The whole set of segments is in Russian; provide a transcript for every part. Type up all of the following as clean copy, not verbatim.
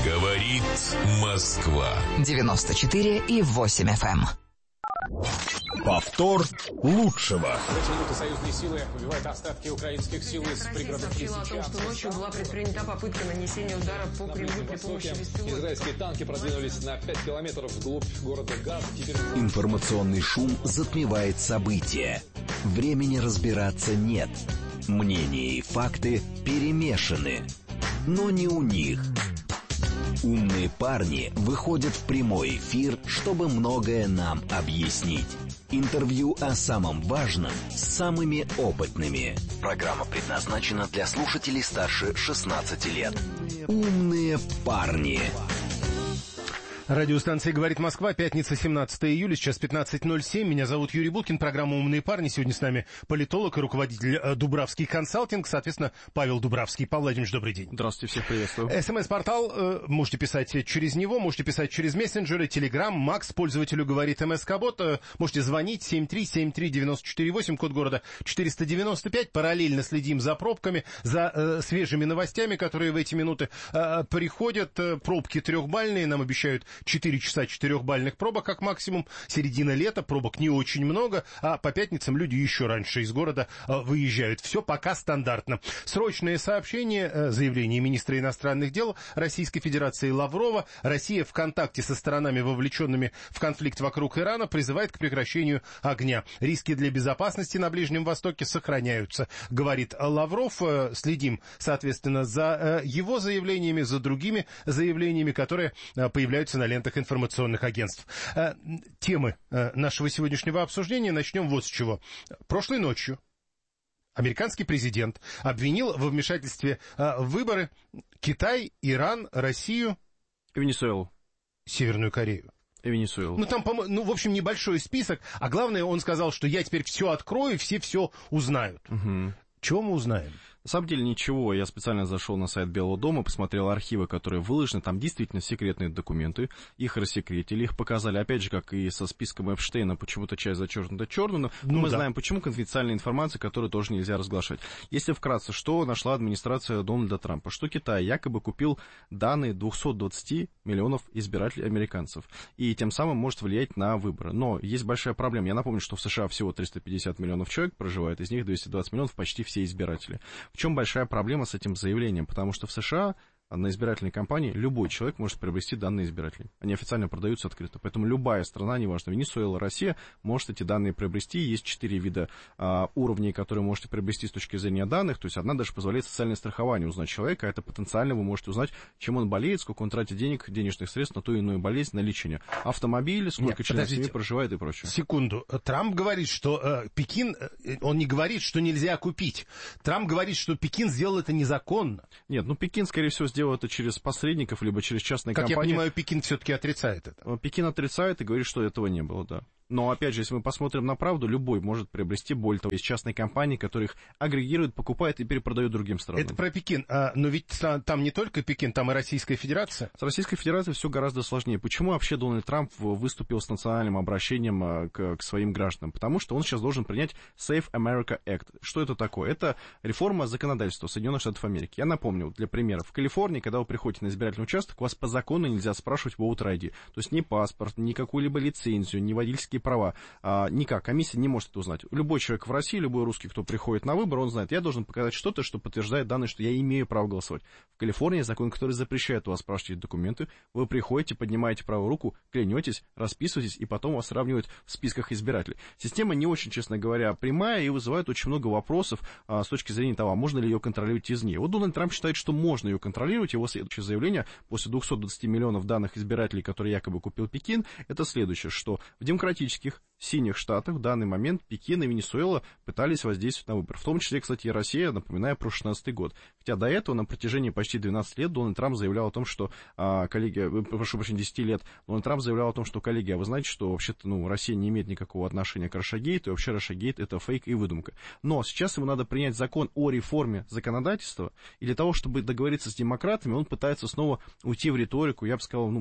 Говорит Москва. 94,8 FM. Повтор лучшего. В эти минуты союзные силы выбивают остатки украинских сил из пригородов сообщила о том, что ночью была предпринята попытка нанесения удара по Кремлю при помощи беспилотников. Израильские танки продвинулись на 5 километров вглубь города Газа. Информационный шум затмевает события. Времени разбираться нет. Мнения и факты перемешаны. Но не у них. Умные парни выходят в прямой эфир, чтобы многое нам объяснить. Интервью о самом важном с самыми опытными. Программа предназначена для слушателей старше 16 лет. Умные парни. Радиостанция «Говорит Москва», пятница, 17 июля, сейчас 15:07. Меня зовут Юрий Буткин, программа «Умные парни». Сегодня с нами политолог и руководитель Дубравский консалтинг, соответственно, Павел Дубравский. Павел Владимирович, добрый день. Здравствуйте, всех приветствую. СМС-портал, можете писать через него, можете писать через мессенджеры, Телеграм, Макс, пользователю говорит МСК-бот, можете звонить 7373948, код города 495. Параллельно следим за пробками, за свежими новостями, которые в эти минуты приходят. Пробки трехбальные, нам обещают 4 часа 4-бальных пробок, как максимум. Середина лета, пробок не очень много, а по пятницам люди еще раньше из города выезжают. Все пока стандартно. Срочное сообщение, заявление министра иностранных дел Российской Федерации Лаврова. Россия в контакте со сторонами, вовлеченными в конфликт вокруг Ирана, призывает к прекращению огня. Риски для безопасности на Ближнем Востоке сохраняются, говорит Лавров. Следим, соответственно, за его заявлениями, за другими заявлениями, которые появляются на лентах информационных агентств. Темы нашего сегодняшнего обсуждения начнем вот с чего. Прошлой ночью американский президент обвинил во вмешательстве в выборы Китай, Иран, Россию и Венесуэлу. Северную Корею. И Венесуэлу. Ну, там, в общем, небольшой список. А главное, он сказал, что я теперь все открою, все узнают. Угу. Чего мы узнаем? На самом деле ничего. Я специально зашел на сайт Белого дома, посмотрел архивы, которые выложены. Там действительно секретные документы. Их рассекретили, их показали. Опять же, как и со списком Эпштейна, почему-то часть зачеркнута черным. Но мы знаем, почему конфиденциальная информация, которую тоже нельзя разглашать. Если вкратце, что нашла администрация Дональда Трампа? Что Китай якобы купил данные 220 миллионов избирателей американцев. И тем самым может влиять на выборы. Но есть большая проблема. Я напомню, что в США всего 350 миллионов человек проживает. Из них 220 миллионов почти все избиратели. В чем большая проблема с этим заявлением? Потому что в США на избирательной кампании любой человек может приобрести данные избирателей. Они официально продаются открыто. Поэтому любая страна, неважно, Венесуэла, Россия, может эти данные приобрести. Есть 4 вида уровней, которые можете приобрести с точки зрения данных. То есть одна даже позволяет социальное страхование узнать человека. Это потенциально вы можете узнать, чем он болеет, сколько он тратит денежных средств на ту или иную болезнь, на лечение. Автомобиль, сколько членов семьи проживает и прочее. Секунду. Трамп говорит, что Пекин, он не говорит, что нельзя купить. Трамп говорит, что Пекин сделал это незаконно. Нет, Пекин, скорее всего, сделал это через посредников, либо через частные компании. Как я понимаю, Пекин все-таки отрицает это. Пекин отрицает и говорит, что этого не было, да. Но, опять же, если мы посмотрим на правду, любой может приобрести, более того, есть частные компании, которые их агрегируют, покупают и перепродают другим странам. Это про Пекин. Но ведь там не только Пекин, там и Российская Федерация. С Российской Федерацией все гораздо сложнее. Почему вообще Дональд Трамп выступил с национальным обращением к своим гражданам? Потому что он сейчас должен принять Safe America Act. Что это такое? Это реформа законодательства Соединенных Штатов Америки. Я напомню, для примера, в Калифорнии, когда вы приходите на избирательный участок, вас по закону нельзя спрашивать voter ID. То есть ни паспорт, ни какую-либо лицензию, ни водительские права. Никак. Комиссия не может это узнать. Любой человек в России, любой русский, кто приходит на выбор, он знает, я должен показать что-то, что подтверждает данные, что я имею право голосовать. В Калифорнии закон, который запрещает у вас спрашивать эти документы. Вы приходите, поднимаете правую руку, клянетесь, расписываетесь, и потом вас сравнивают в списках избирателей. Система не очень, честно говоря, прямая и вызывает очень много вопросов с точки зрения того, можно ли ее контролировать извне. Вот Дональд Трамп считает, что можно ее контролировать. Его следующее заявление после 220 миллионов данных избирателей, которые якобы купил Пекин, это следующее, что в демократических синих штатах в данный момент Пекин и Венесуэла пытались воздействовать на выборы. В том числе, кстати, и Россия, напоминаю, про 2016 год. Хотя до этого, на протяжении почти 12 лет, Дональд Трамп заявлял о том, что, прошу прощения, 10 лет, Дональд Трамп заявлял о том, что, коллеги, а вы знаете, что вообще-то, Россия не имеет никакого отношения к Russiagate, и вообще Russiagate это фейк и выдумка. Но сейчас ему надо принять закон о реформе законодательства, и для того, чтобы договориться с демократами, он пытается снова уйти в риторику, я бы сказал,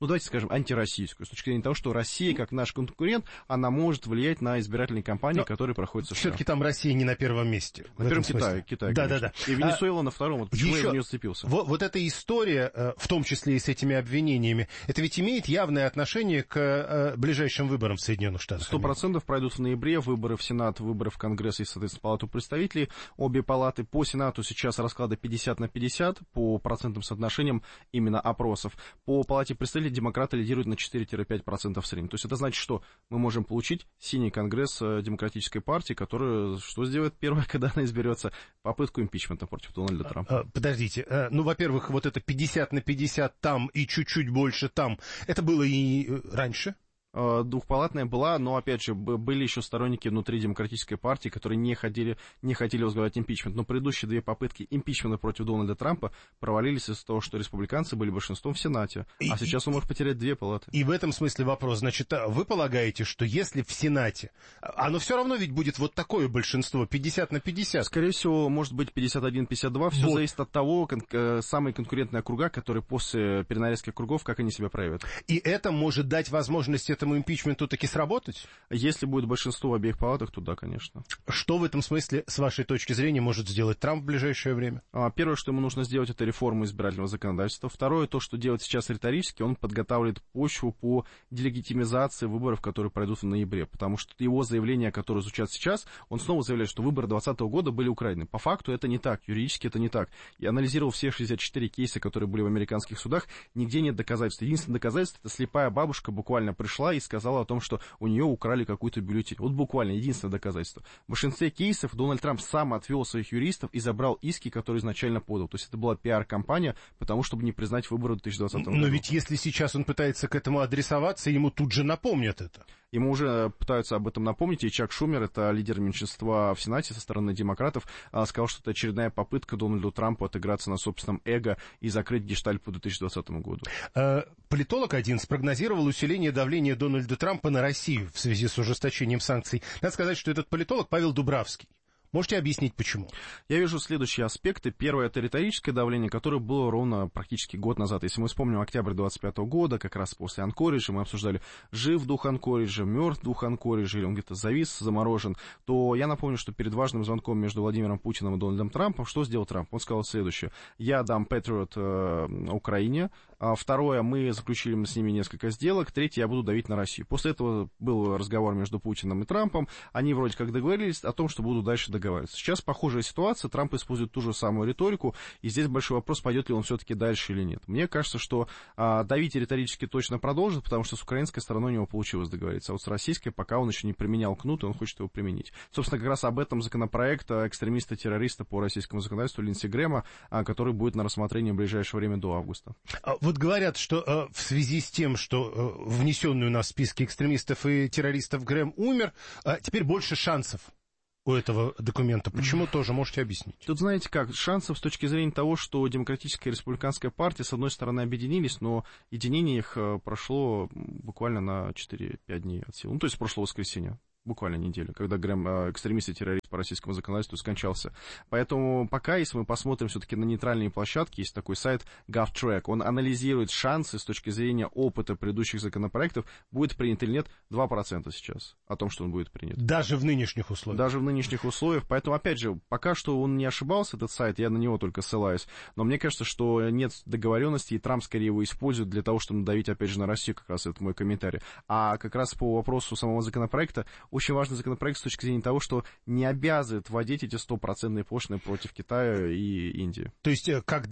ну, давайте скажем, антироссийскую, с точки зрения того, что Россия, как наш конкурент, она может влиять на избирательные кампании, которые проходят в США. Все-таки там Россия не на первом месте. На первом Китай, да. И Венесуэла на втором. Вот почему я в нее зацепился. Вот эта история, в том числе и с этими обвинениями, это ведь имеет явное отношение к ближайшим выборам в Соединенных Штатах. 100% пройдут в ноябре выборы в Сенат, выборы в Конгресс и, соответственно, Палату представителей. Обе палаты. По Сенату сейчас расклады 50/50 по процентным соотношениям именно опросов. По Палате представителей демократы лидируют на 4-5% в среднем. То есть это значит, что мы можем получить синий Конгресс Демократической партии, которая что сделает первое, когда она изберется? Попытку импичмента против Дональда Трампа. Подождите. Ну, во-первых, вот это 50/50 там и чуть-чуть больше там, это было и раньше? Двухпалатная была, но, опять же, были еще сторонники внутри Демократической партии, которые не хотели возглавлять импичмент. Но предыдущие две попытки импичмента против Дональда Трампа провалились из-за того, что республиканцы были большинством в Сенате. А сейчас он может потерять две палаты. И в этом смысле вопрос. Значит, вы полагаете, что если в Сенате, оно все равно ведь будет вот такое большинство, 50/50? Скорее всего, может быть 51-52. Все зависит от того, самые конкурентные округа, которые после перенарезки округов, как они себя проявят. И это может дать возможность этому импичменту таки сработать? Если будет большинство в обеих палатах, то да, конечно. Что в этом смысле, с вашей точки зрения, может сделать Трамп в ближайшее время? Первое, что ему нужно сделать, это реформа избирательного законодательства. Второе, то, что делать сейчас риторически, он подготавливает почву по делегитимизации выборов, которые пройдут в ноябре. Потому что его заявления, которые звучат сейчас, он снова заявляет, что выборы 2020 года были украдены. По факту это не так, юридически это не так. Я анализировал все 64 кейса, которые были в американских судах, нигде нет доказательств. Единственное доказательство, это слепая бабушка буквально пришла и сказала о том, что у нее украли какую-то бюллетень. Вот буквально единственное доказательство. В большинстве кейсов Дональд Трамп сам отвел своих юристов и забрал иски, которые изначально подал. То есть это была пиар-компания, потому чтобы не признать выборы в 2020 году. Но ведь если сейчас он пытается к этому адресоваться, ему тут же напомнят это. Ему уже пытаются об этом напомнить, и Чак Шумер, это лидер меньшинства в Сенате со стороны демократов, сказал, что это очередная попытка Дональду Трампу отыграться на собственном эго и закрыть гештальт по 2020 году. Политолог один спрогнозировал усиление давления Дональда Трампа на Россию в связи с ужесточением санкций. Надо сказать, что этот политолог Павел Дубравский. Можете объяснить, почему? Я вижу следующие аспекты. Первое — это риторическое давление, которое было ровно практически год назад. Если мы вспомним октябрь 2025 года, как раз после Анкориджа, мы обсуждали, жив дух Анкориджа, мертв дух Анкориджа, или он где-то завис, заморожен, то я напомню, что перед важным звонком между Владимиром Путиным и Дональдом Трампом, что сделал Трамп? Он сказал следующее. Я дам Патриот Украине. Второе, мы заключили с ними несколько сделок. Третье, я буду давить на Россию. После этого был разговор между Путиным и Трампом. Они вроде как договорились о том, что будут дальше договариваться. Сейчас похожая ситуация. Трамп использует ту же самую риторику. И здесь большой вопрос, пойдет ли он все-таки дальше или нет. Мне кажется, что давить риторически точно продолжит, потому что с украинской стороной у него получилось договориться. А вот с российской пока он еще не применял кнут, и он хочет его применить. Собственно, как раз об этом законопроект экстремиста-террориста по российскому законодательству Линдси Грэма, который будет на рассмотрении в ближайшее время до августа. Вот говорят, что в связи с тем, что внесенный у нас в списки экстремистов и террористов Грэм умер, теперь больше шансов у этого документа. Почему, тоже можете объяснить? Тут, знаете как, шансов с точки зрения того, что Демократическая и Республиканская партии, с одной стороны, объединились, но единение их прошло буквально на 4-5 дней от силы. Ну, то есть прошлое воскресенье. Буквально неделю, когда Грэм, экстремист и террорист по российскому законодательству, скончался. Поэтому пока, если мы посмотрим все-таки на нейтральные площадки, есть такой сайт GovTrack, он анализирует шансы с точки зрения опыта предыдущих законопроектов, будет принят или нет, 2% сейчас о том, что он будет принят. Даже в нынешних условиях? Даже в нынешних условиях. Поэтому, опять же, пока что он не ошибался, этот сайт, я на него только ссылаюсь. Но мне кажется, что нет договоренности, и Трамп скорее его использует для того, чтобы надавить, опять же, на Россию, как раз это мой комментарий. А как раз по вопросу самого законопроекта, очень важный законопроект с точки зрения того, что не обязывает вводить эти 100% пошлины против Китая и Индии. То есть,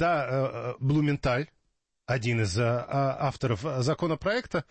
когда Блументаль, один из авторов законопроекта,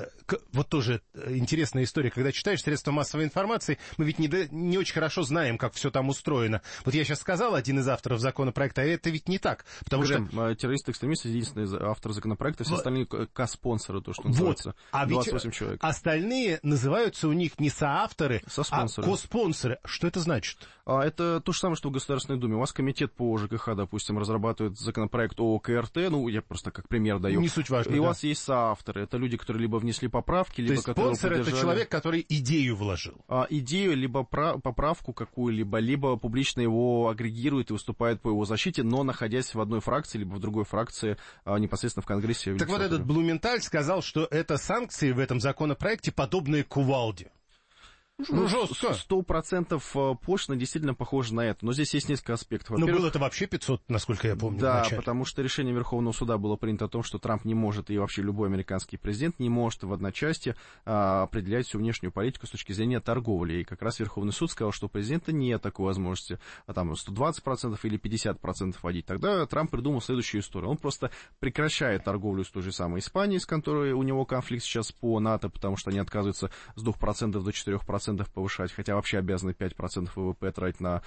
вот тоже интересная история, когда читаешь средства массовой информации, мы ведь не очень хорошо знаем, как все там устроено. Вот я сейчас сказал, один из авторов законопроекта, а это ведь не так. Потому что террористы-экстремисты, единственный автор законопроекта, все остальные ко-спонсоры, то, что называется, вот. 28 человек. Остальные называются у них не соавторы, а коспонсоры. Что это значит? Это то же самое, что в Государственной Думе. У вас комитет по ЖКХ, допустим, разрабатывает законопроект о КРТ, ну, я просто как как пример даю. Не суть важно, И да. у вас есть соавторы. Это люди, которые либо внесли поправки, либо То есть которые спонсор — это поддержали человек, который идею вложил. идею, либо поправку какую-либо, либо публично его агрегирует и выступает по его защите, но находясь в одной фракции, либо в другой фракции, непосредственно в Конгрессе. Так вот, этот Блументаль сказал, что это санкции в этом законопроекте подобные кувалде. Ну, жестко. 100% пошлина действительно похожа на это. Но здесь есть несколько аспектов. Но было это вообще 500, насколько я помню, Да, вначале. потому что решение Верховного суда было принято о том, что Трамп не может, и вообще любой американский президент не может в одночасье определять всю внешнюю политику с точки зрения торговли. И как раз Верховный суд сказал, что у президента нет такой возможности, там 120% или 50% вводить. Тогда Трамп придумал следующую историю. Он просто прекращает торговлю с той же самой Испанией, с которой у него конфликт сейчас по НАТО, потому что они отказываются с 2% до 4% повышать, хотя вообще обязаны 5% ВВП тратить на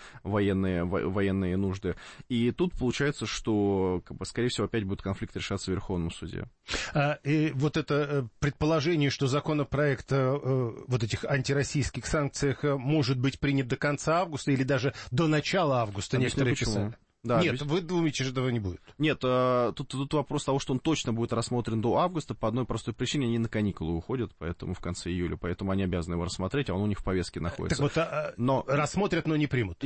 военные нужды. И тут получается, что, скорее всего, опять будет конфликт решаться в Верховном суде. И вот это предположение, что законопроект вот этих антироссийских санкциях может быть принят до конца августа или даже до начала августа, некоторые писали. Да, нет, вы думаете, что этого не будет? Нет, тут вопрос того, что он точно будет рассмотрен до августа, по одной простой причине: они на каникулы уходят, поэтому в конце июля, поэтому они обязаны его рассмотреть, а он у них в повестке находится. Так вот, рассмотрят, но не примут.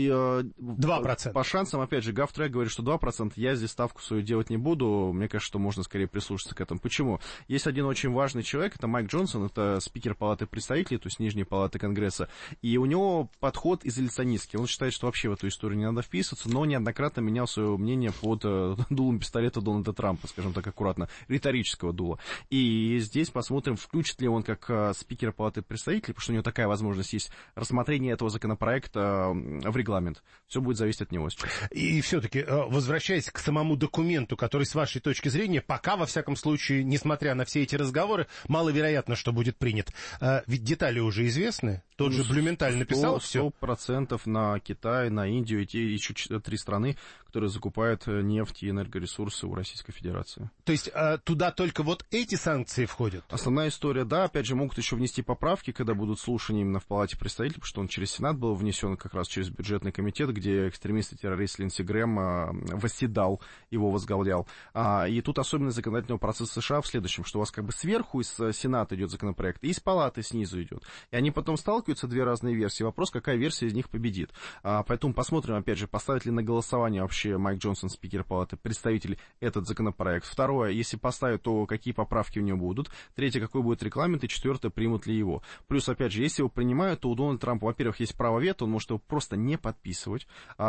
2%. По шансам, опять же, Гавтрек говорит, что 2%, я здесь ставку свою делать не буду, мне кажется, что можно скорее прислушаться к этому. Почему? Есть один очень важный человек, это Майк Джонсон, это спикер Палаты представителей, то есть Нижней Палаты Конгресса, и у него подход изоляционистский. Он считает, что вообще в эту историю не надо вписываться, но неоднократно менял свое мнение под дулом пистолета Дональда Трампа, скажем так аккуратно, риторического дула. И здесь посмотрим, включит ли он как спикер Палаты представителей, потому что у него такая возможность есть, рассмотрение этого законопроекта в регламент. Все будет зависеть от него сейчас. И все-таки, возвращаясь к самому документу, который, с вашей точки зрения, пока, во всяком случае, несмотря на все эти разговоры, маловероятно, что будет принят. Ведь детали уже известны. Тот же Блюменталь написал все. 100% на Китай, на Индию и те еще 3 страны, которые закупают нефть и энергоресурсы у Российской Федерации. То есть туда только вот эти санкции входят? Основная история, да, опять же, могут еще внести поправки, когда будут слушания именно в Палате представителей, потому что он через Сенат был внесен как раз через бюджетный комитет, где экстремист и террорист Линдси Грэм восседал, его возглавлял. И тут особенность законодательного процесса США в следующем, что у вас как бы сверху из Сената идет законопроект, и из Палаты снизу идет. И они потом сталкиваются, две разные версии. Вопрос, какая версия из них победит. Поэтому посмотрим, опять же, поставит ли на голосование вообще Майк Джонсон, спикер Палаты представителей, этот законопроект. Второе, если поставят, то какие поправки в него будут. Третье, какой будет регламент. И четвертое, примут ли его. Плюс, опять же, если его принимают, то у Дональда Трампа, во-первых, есть право вето, он может его просто не подписывать.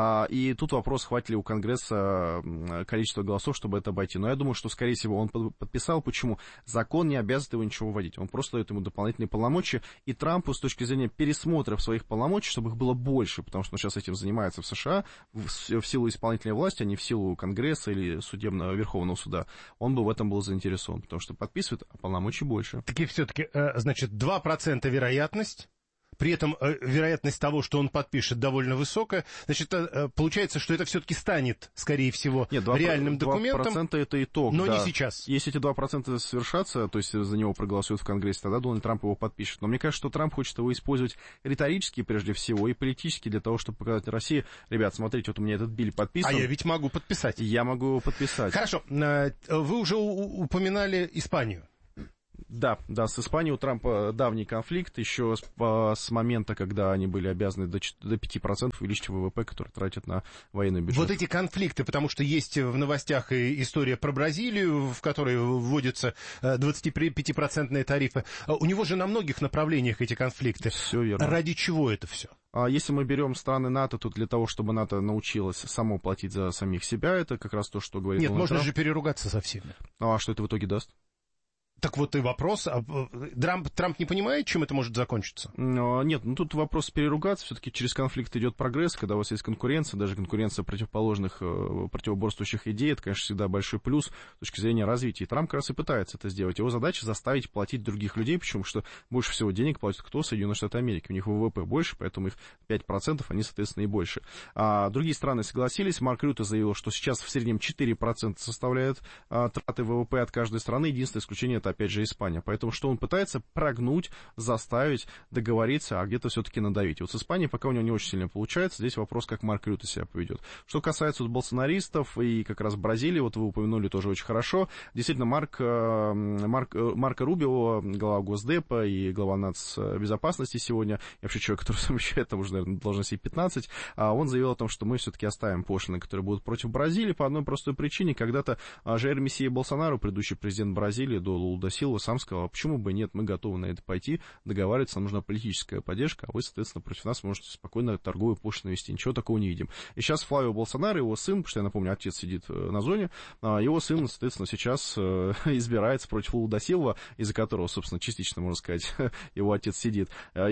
И тут вопрос, хватит ли у Конгресса количество голосов, чтобы это обойти. Но я думаю, что, скорее всего, он подписал. Почему? Закон не обязывает его ничего вводить. Он просто дает ему дополнительные полномочия. И Трампу, с точки зрения пересмотра своих полномочий, чтобы их было больше, потому что он сейчас этим занимается в США, в силу исполнительной власти, а не в силу Конгресса или судебного Верховного суда, он бы в этом был заинтересован, потому что подписывает, а полномочий больше. Таки все-таки, значит, 2% вероятность. При этом вероятность того, что он подпишет, довольно высокая. Значит, получается, что это все-таки станет, скорее всего, реальным документом. 2% это итог, но да. Не сейчас. Если эти 2% совершатся, то есть за него проголосуют в Конгрессе, тогда Дональд Трамп его подпишет. Но мне кажется, что Трамп хочет его использовать риторически, прежде всего, и политически, для того, чтобы показать России: ребят, смотрите, вот у меня этот биль подписан. А я ведь могу подписать. Я могу его подписать. Хорошо. Вы уже упоминали Испанию. Да, с Испанией у Трампа давний конфликт, еще с момента, когда они были обязаны до 5% увеличить ВВП, который тратят на военный бюджет. Вот эти конфликты, потому что есть в новостях и история про Бразилию, в которой вводятся 25% тарифы. У него же на многих направлениях эти конфликты. Все верно. Ради чего это все? Если мы берем страны НАТО, то для того, чтобы НАТО научилось само платить за самих себя, это как раз то, что говорит Нет, Дональд можно Трамп. же переругаться со всеми. А что это в итоге даст? Так вот и вопрос. Трамп не понимает, чем это может закончиться? Нет, тут вопрос переругаться. Все-таки через конфликт идет прогресс, когда у вас есть конкуренция, даже конкуренция противоборствующих идей, это, конечно, всегда большой плюс с точки зрения развития. И Трамп как раз и пытается это сделать. Его задача заставить платить других людей, почему? Потому что больше всего денег платят кто? Соединенные Штаты Америки. У них ВВП больше, поэтому их 5%, они, соответственно, и больше. Другие страны согласились. Марк Рютте заявил, что сейчас в среднем 4% составляют траты ВВП от каждой страны. Единственное исключение — это, опять же, Испания. Поэтому что он пытается? Прогнуть, заставить, договориться, а где-то все-таки надавить. И вот с Испанией пока у него не очень сильно получается. Здесь вопрос, как Марк Рюте себя поведет. Что касается вот болсонаристов и как раз Бразилии, вот вы упомянули тоже очень хорошо. Действительно, Марко Рубио, глава Госдепа и глава нацбезопасности сегодня, и вообще человек, который совмещает там уже, наверное, должностей 15, он заявил о том, что мы все-таки оставим пошлины, которые будут против Бразилии, по одной простой причине. Когда-то Жаир Мессия Болсонару, предыдущий президент Бразилии, до Лулу да Силва, сам сказал, почему бы нет, мы готовы на это пойти, договариваться, нам нужна политическая поддержка, а вы, соответственно, против нас можете спокойно торговую пошлину вести. Ничего такого не видим. И сейчас Флавио Болсонaro, его сын, потому что, я напомню, отец сидит на зоне, его сын, соответственно, сейчас избирается против Лулу да Силва, из-за которого, собственно, частично, можно сказать, его отец сидит,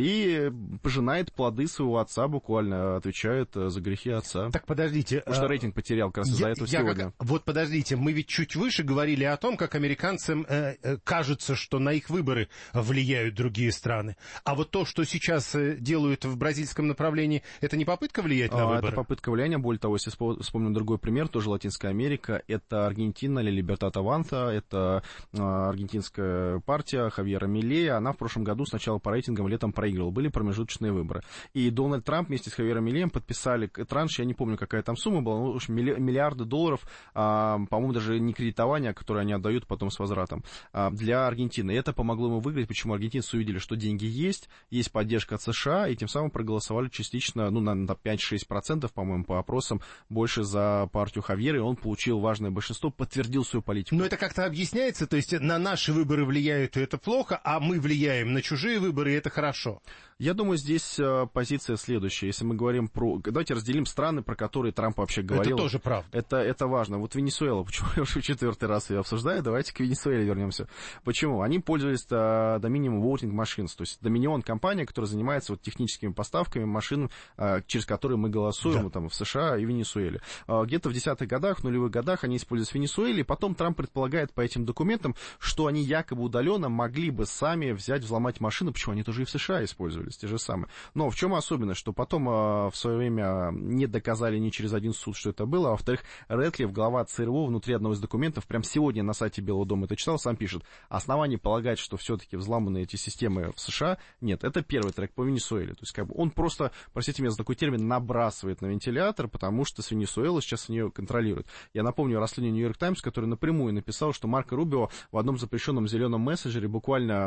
и пожинает плоды своего отца, буквально отвечает за грехи отца. Так, подождите. Потому что рейтинг потерял как раз из-за этого сегодня. Вот подождите, мы ведь чуть выше говорили о том, как американцам кажется, что на их выборы влияют другие страны. А вот то, что сейчас делают в бразильском направлении, это не попытка влиять на выборы? Это попытка влияния. Более того, если вспомним другой пример, тоже Латинская Америка, это Аргентина, Ла Либертад Аванта, это аргентинская партия Хавьера Милея. Она в прошлом году сначала по рейтингам летом проигрывала. Были промежуточные выборы. И Дональд Трамп вместе с Хавьером Милеем подписали транш, я не помню, какая там сумма была, ну, в общем, миллиарды долларов, по-моему, даже не кредитование, которое они отдают потом с возвратом, для Аргентины. И это помогло ему выиграть. Почему? Аргентинцы увидели, что деньги есть поддержка от США, и тем самым проголосовали частично, ну, на 5-6%, по-моему, по опросам, больше за партию Хавьера, и он получил важное большинство, подтвердил свою политику. Но это как-то объясняется, то есть на наши выборы влияют, и это плохо, а мы влияем на чужие выборы, и это хорошо. Я думаю, здесь позиция следующая. Если мы говорим про... Давайте разделим страны, про которые Трамп вообще говорил. Это тоже правда. Это важно. Вот Венесуэла, почему я уже в 4-й раз ее обсуждаю, давайте к Венесуэле вернемся. Почему? Они пользовались Dominion Voting Machines, то есть Dominion компания, которая занимается вот техническими поставками машин, через которые мы голосуем, да, там, в США и Венесуэле. Где-то в 10-х годах, в нулевых годах они использовались в Венесуэле, и потом Трамп предполагает по этим документам, что они якобы удаленно могли бы сами взять, взломать машины, почему они тоже и в США использовались, те же самые. Но в чем особенность, что потом в свое время не доказали ни через один суд, что это было, а во-вторых, Рэдклифф, глава ЦРУ, внутри одного из документов, прям сегодня на сайте Белого дома это читал, сам пишет, оснований полагать, что все-таки взломаны эти системы в США, нет, это первый трек по Венесуэле. То есть как бы он просто, простите меня за такой термин, набрасывает на вентилятор, потому что с Венесуэлы сейчас ее контролируют. Я напомню расследование Нью-Йорк Таймс, который напрямую написал, что Марко Рубио в одном запрещенном зеленом мессенджере буквально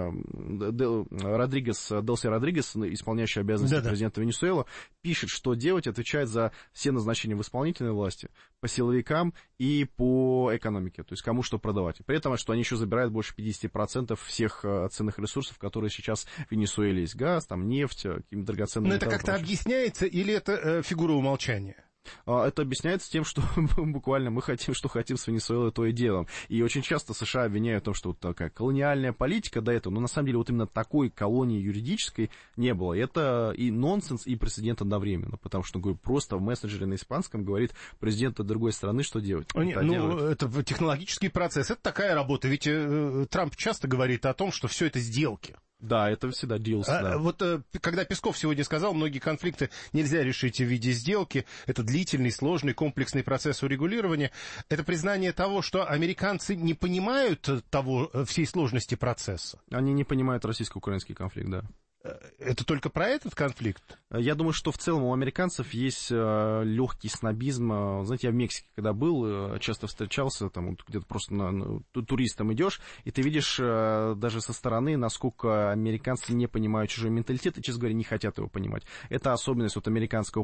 Делси Родригес, исполняющий обязанности президента Венесуэлы, пишет, что делать, отвечает за все назначения в исполнительной власти, по силовикам и по экономике, то есть кому что продавать. При этом, что они еще забирают больше 50% всех ценных ресурсов, которые сейчас в Венесуэле есть. Газ, там, нефть, какие-то драгоценные... Но это как-то объясняется или это фигура умолчания? Это объясняется тем, что буквально мы хотим, что хотим с Венесуэлой, то и делаем. И очень часто США обвиняют в том, что вот такая колониальная политика до этого, но на самом деле вот именно такой колонии юридической не было. Это и нонсенс, и прецедент одновременно, потому что просто в мессенджере на испанском говорит президент другой страны, что делать. Это технологический процесс, это такая работа, ведь Трамп часто говорит о том, что все это сделки. Да, это всегда deals, да. Вот когда Песков сегодня сказал, многие конфликты нельзя решить в виде сделки, это длительный, сложный, комплексный процесс урегулирования, это признание того, что американцы не понимают всей сложности процесса. Они не понимают российско-украинский конфликт, да. Это только про этот конфликт? Я думаю, что в целом у американцев есть легкий снобизм. Знаете, я в Мексике когда был, часто встречался, там где-то просто туристом идешь, и ты видишь даже со стороны, насколько американцы не понимают чужой менталитет и, честно говоря, не хотят его понимать. Это особенность вот американского